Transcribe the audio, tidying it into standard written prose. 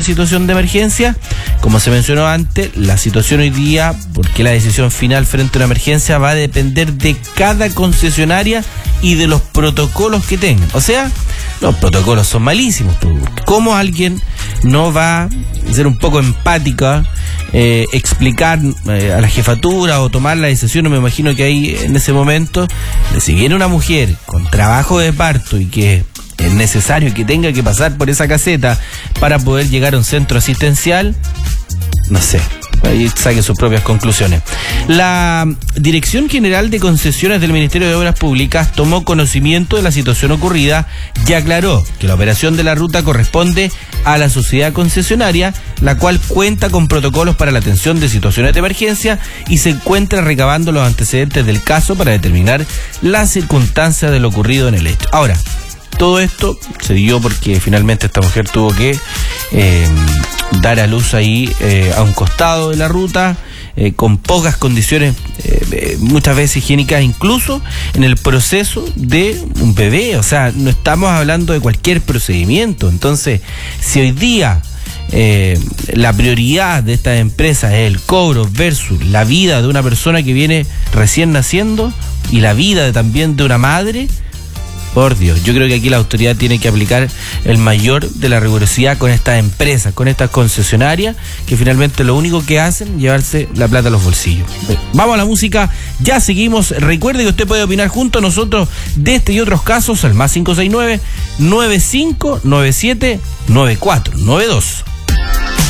situación de emergencia. Como se mencionó antes, la situación hoy día, porque la decisión final frente a una emergencia va a depender de cada concesionaria y de los protocolos que tengan. O sea, los protocolos son malísimos. ¿Cómo alguien no va a ser un poco empática, explicar a la jefatura o tomar la decisión? No me imagino que ahí en ese momento, si viene una mujer con trabajo de parto y que es necesario que tenga que pasar por esa caseta para poder llegar a un centro asistencial, no sé, ahí saque sus propias conclusiones. La Dirección General de Concesiones del Ministerio de Obras Públicas tomó conocimiento de la situación ocurrida y aclaró que la operación de la ruta corresponde a la sociedad concesionaria, la cual cuenta con protocolos para la atención de situaciones de emergencia y se encuentra recabando los antecedentes del caso para determinar las circunstancias de lo ocurrido en el hecho. Ahora, todo esto se dio porque finalmente esta mujer tuvo que dar a luz ahí a un costado de la ruta, con pocas condiciones, muchas veces higiénicas, incluso en el proceso de un bebé. O sea, no estamos hablando de cualquier procedimiento. Entonces, si hoy día la prioridad de estas empresas es el cobro versus la vida de una persona que viene recién naciendo y la vida también de una madre, por Dios, yo creo que aquí la autoridad tiene que aplicar el mayor de la rigurosidad con estas empresas, con estas concesionarias, que finalmente lo único que hacen es llevarse la plata a los bolsillos. Vamos a la música, ya seguimos. Recuerde que usted puede opinar junto a nosotros de este y otros casos al más 569-9597-9492.